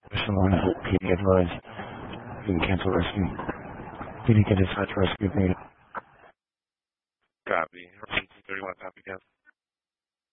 Echelon, PD advised. You can cancel rescue. PD can dispatch rescue if needed. Copy. 31, copy, cancel.